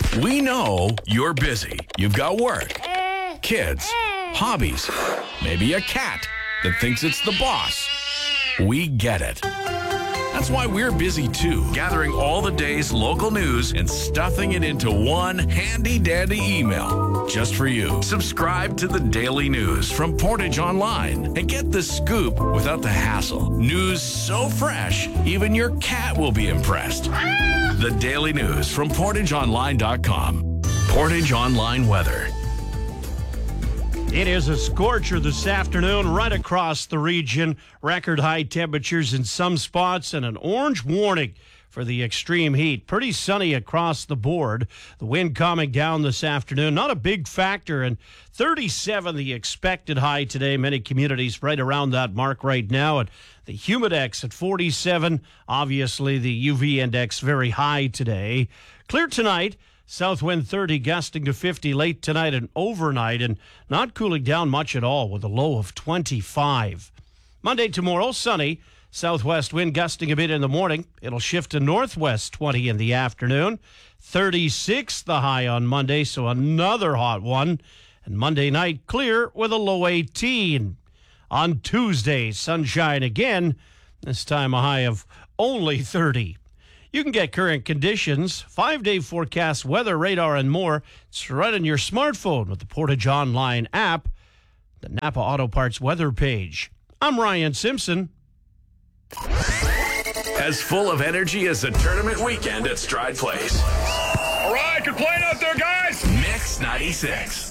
We know you're busy. You've got work, kids, hobbies, maybe a cat that thinks it's the boss. We get it. That's why we're busy too, gathering all the day's local news and stuffing it into one handy-dandy email just for you. Subscribe to the Daily News from Portage Online and get the scoop without the hassle. News so fresh, even your cat will be impressed. The Daily News from PortageOnline.com. Portage Online weather. It is a scorcher this afternoon right across the region. Record high temperatures in some spots and an orange warning for the extreme heat. Pretty sunny across the board. The wind calming down this afternoon. Not a big factor. And 37 the expected high today. Many communities right around that mark right now. And the humidex at 47. Obviously the UV index very high today. Clear tonight. South wind 30 gusting to 50 late tonight and overnight, and not cooling down much at all with a low of 25. Monday tomorrow, sunny. Southwest wind gusting a bit in the morning. It'll shift to northwest 20 in the afternoon. 36 the high on Monday, so another hot one. And Monday night clear with a low 18. On Tuesday, sunshine again. This time a high of only 30. You can get current conditions, 5-day forecast, weather radar, and more. It's right on your smartphone with the Portage Online app, the Napa Auto Parts weather page. I'm Ryan Simpson. As full of energy as a tournament weekend at Stride Place. All right, good playing out there, guys. Mix 96.